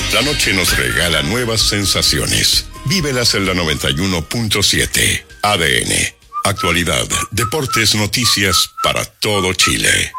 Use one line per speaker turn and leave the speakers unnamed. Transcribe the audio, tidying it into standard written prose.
La noche nos regala nuevas sensaciones. Vívelas en la 91.7. ADN. Actualidad, deportes, noticias para todo Chile.